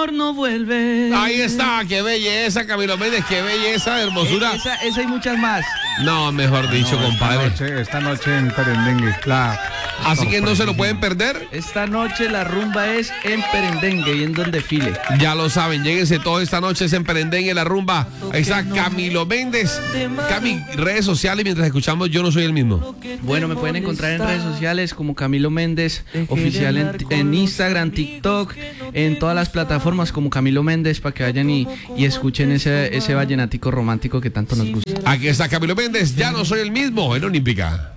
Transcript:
amor no vuelve. Ahí está, qué belleza, Camilo Méndez, qué belleza, hermosura. Esa y muchas más. No, mejor dicho, compadre. Esta noche en Perendengue, claro. Así que no se lo pueden perder. Esta noche la rumba es en Perendengue y en Don Desfile. Ya lo saben, lléguense toda esta noche, es en Perendengue, la rumba. Ahí está Camilo Méndez. Cami, redes sociales mientras escuchamos Yo No Soy El Mismo. Bueno, me pueden encontrar en redes sociales como Camilo Méndez oficial en Instagram, TikTok, en todas las plataformas como Camilo Méndez para que vayan y escuchen ese vallenatico romántico que tanto nos gusta. Aquí está Camilo Méndez, Ya No Soy El Mismo, en Olímpica.